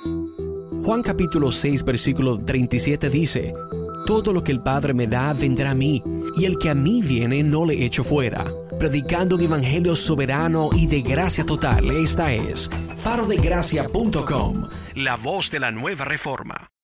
Juan capítulo 6 versículo 37 dice: todo lo que el Padre me da vendrá a mí, y el que a mí viene no le echo fuera. Predicando un evangelio soberano y de gracia total, esta es farodegracia.com, la voz de la nueva reforma.